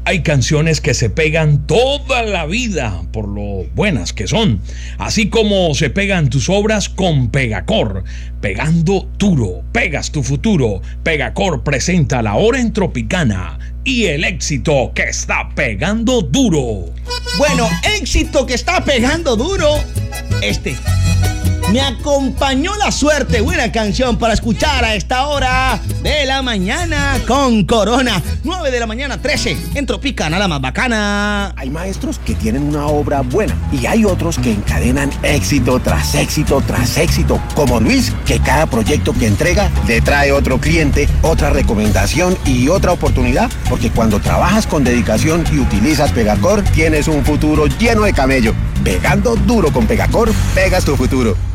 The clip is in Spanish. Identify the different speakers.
Speaker 1: Hay canciones que se pegan toda la vida por lo buenas que son, así como se pegan tus obras con Pegacor. Pegando duro, pegas tu futuro. Pegacor presenta La Hora en Tropicana y el éxito que está pegando duro.
Speaker 2: Bueno, éxito que está pegando duro. Me acompañó la suerte, buena canción para escuchar a esta hora de la mañana con Corona. 9 de la mañana, 13, en Tropicana, la más bacana.
Speaker 3: Hay maestros que tienen una obra buena y hay otros que encadenan éxito tras éxito tras éxito, como Luis, que cada proyecto que entrega le trae otro cliente, otra recomendación y otra oportunidad, porque cuando trabajas con dedicación y utilizas Pegacor, tienes un futuro lleno de camello. Pegando duro con Pegacor, pegas tu futuro.